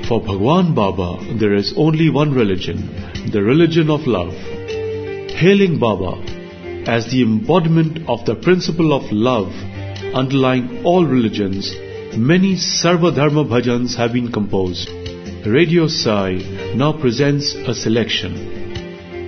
For Bhagwan Baba, there is only one religion, the religion of love. Hailing Baba as the embodiment of the principle of love underlying all religions, many Sarva Dharma bhajans have been composed. Radio Sai now presents a selection.